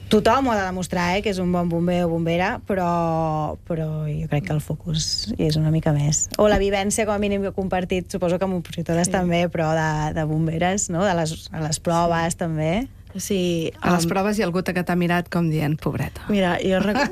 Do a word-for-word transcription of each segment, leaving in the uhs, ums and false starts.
tothom ho ha de demostrar, eh, que és un bon bomber o bombera, però, però jo crec que el focus és una mica més. O la vivència, com a mínim, que he compartit, suposo que amb opositores sí. també, però de, de bomberes, no? De les, a les proves sí. també. Sí, a les um, proves hi ha algú que t'ha mirat com dient, pobreta. Mira, jo recordo...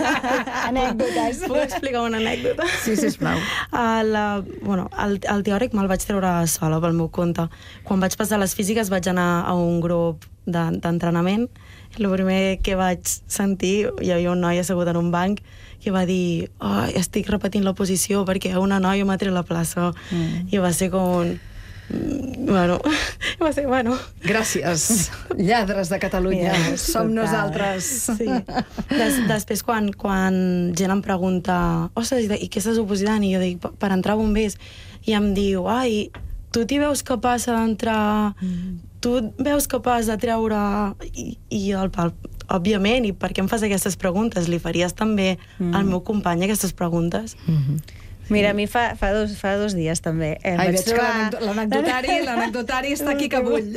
Anècdotes. Puc explicar una anècdota? Sí, sisplau. Uh, la, bueno, el, el teòric me'l vaig treure sola pel meu compte. Quan vaig passar les físiques vaig anar a un grup d'entrenament. El primer que vaig sentir, hi havia un noi assegut en un banc que va dir, oh, estic repetint la posició perquè una noia m'ha tret la plaça. Mm. I va ser com un... Bueno, va ser, bueno... Gràcies, lladres de Catalunya. Yeah, som nosaltres. Sí. Des, després, quan, quan gent em pregunta ostres, i què estàs opositant? I jo dic, per entrar a bombers. I em diu, ai, tu t'hi veus capaç d'entrar... Mm. Tu et veus capaç de treure... I, i el pal, òbviament, i per què em fas aquestes preguntes? Li faries també mm. al meu company aquestes preguntes? Mm-hmm. Mira, a mi fa, fa, dos, fa dos dies també. Eh, Ai, veig trobar... que l'anecdotari l'anecdotari està aquí que bull.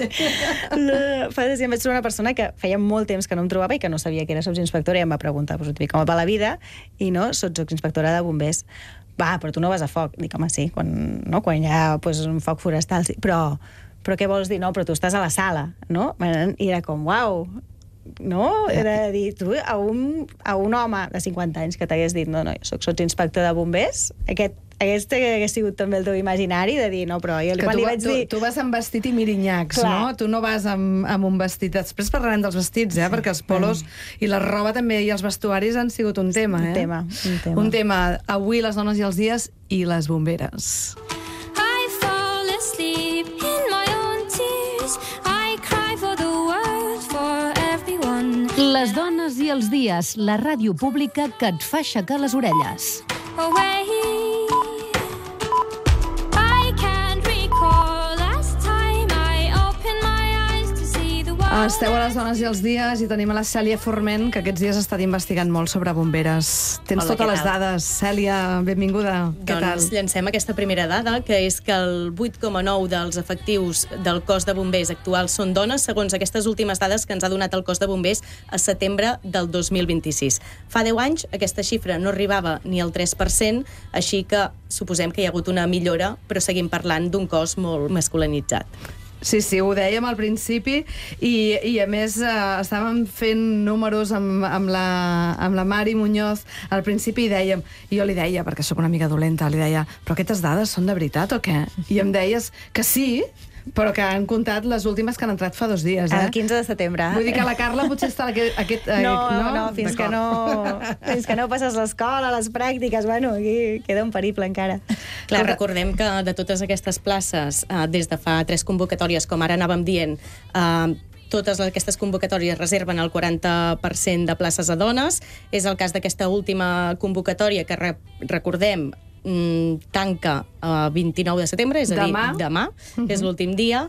No, fa dos dies em vaig trobar una persona que feia molt temps que no em trobava i que no sabia que era sotsinspectora i em va preguntar pues, com va la vida i no, soc sotsinspectora de bombers. Va, però tu no vas a foc. Dic, home, sí, quan, no, quan hi ha pues, un foc forestal, sí. Però, però què vols dir? No, però tu estàs a la sala, no? I era com, uau, no? Era dir, tu, a un, a un home de cinquanta anys que t'hagués dit, no, no, jo soc sotsinspector de bombers, aquest, aquest hagués sigut també el teu imaginari de dir, no, però jo quan li vaig tu, dir... Tu vas amb vestit i mirinyacs, clar. No? Tu no vas amb, amb un vestit. Després parlarem dels vestits, eh? Sí. Perquè els polos mm. i la roba també i els vestuaris han sigut un tema, eh? Un tema, un tema. Un tema. Avui les dones i els dies i les bomberes. I fall asleep in my own tears. I cry for the world, for everyone. Les dones i els dies, la ràdio pública que et fa aixecar les orelles. Away. Esteu a les dones i els dies i tenim a la Cèlia Forment, que aquests dies ha estat investigant molt sobre bomberes. Tens Hola, totes les dades. Cèlia, benvinguda. Què tal? Doncs llancem aquesta primera dada, que és que el vuit coma nou dels efectius del cos de bombers actuals són dones, segons aquestes últimes dades que ens ha donat el cos de bombers a setembre del dos mil vint-i-sis. Fa deu anys aquesta xifra no arribava ni al tres per cent, així que suposem que hi ha hagut una millora, però seguim parlant d'un cos molt masculinitzat. Sí, sí, ho dèiem al principi i, i a més eh, estàvem fent números amb, amb, la, amb la Mari Muñoz al principi i dèiem, i jo li deia, perquè sóc una mica dolenta, li deia, però aquestes dades són de veritat o què? I em deies que sí, però que han comptat les últimes que han entrat fa dos dies, eh? El quinze de setembre. Vull dir que la Carla potser està aquest... aquest no, no, no, fins que no, fins que no passes l'escola, les pràctiques, bueno, aquí queda un periple encara. Clar, recordem que de totes aquestes places, eh, des de fa tres convocatòries, com ara anàvem dient, eh, totes aquestes convocatòries reserven el quaranta per cent de places a dones. És el cas d'aquesta última convocatòria que, re recordem, tanca el vint-i-nou de setembre, és a dir, demà, demà uh-huh. és l'últim dia,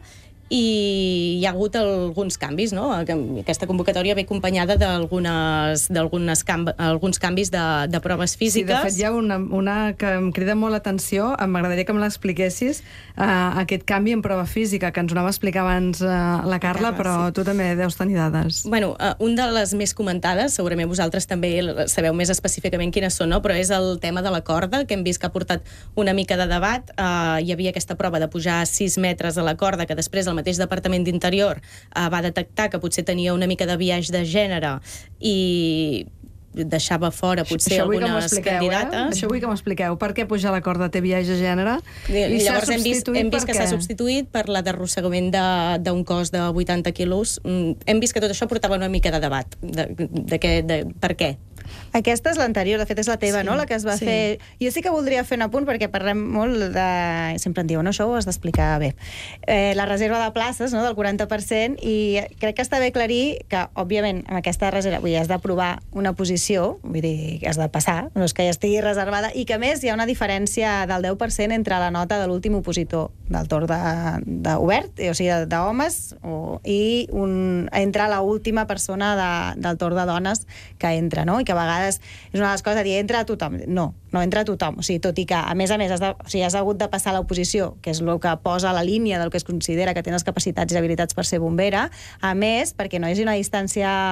i hi ha hagut alguns canvis, no? Aquesta convocatòria ve acompanyada d'alguns alguns canvis de, de proves físiques. Sí, de fet hi ha una, una que em crida molt l'atenció, m'agradaria que me l'expliquessis, uh, aquest canvi en prova física, que ens ho anava a explicar abans uh, la Carla, Carla, però sí. Tu també deus tenir dades. Bueno, uh, un de les més comentades, segurament vosaltres també sabeu més específicament quines són, no? Però és el tema de la corda, que hem vist que ha portat una mica de debat. Uh, hi havia aquesta prova de pujar a sis metres a la corda, que després el mateix Departament d'Interior eh, va detectar que potser tenia una mica de biaix de gènere i deixava fora potser això algunes candidates. Eh? Això vull que m'ho expliqueu. Per què pujar la corda té biaix de gènere? I, I llavors hem vist, hem vist que s'ha substituït per la d'arrossegament d'un cos de vuitanta quilos. Hem vist que tot això portava una mica de debat. De, de què, de, per què? Aquesta és l'anterior, de fet és la teva, sí, no? La que es va sí. fer... Jo sí que voldria fer un apunt perquè parlem molt de... Sempre em diuen, no, això ho has d'explicar bé. Eh, la reserva de places, no?, del quaranta per cent, i crec que està bé aclarir que, òbviament, amb aquesta reserva vull dir, has d'aprovar una posició, vull dir, que has de passar, no és que ja estigui reservada, i que, a més, hi ha una diferència del deu per cent entre la nota de l'últim opositor del torn d'obert, o sigui, d'homes, i un, entre l'última persona de, del torn de dones que entra, no?, i que a vegades és una de les coses de dir, entra a tothom. No, no entra a tothom. O sigui, tot i que, a més a més, has, de, o sigui, has hagut de passar l'oposició, que és el que posa la línia del que es considera que tens capacitats i habilitats per ser bombera, a més, perquè no hi hagi una distància